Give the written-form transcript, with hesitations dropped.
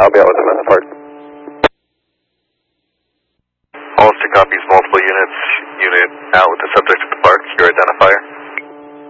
I'll be out with them at the park. Hollister copies multiple units. Unit out with the subject at the park. Your identifier.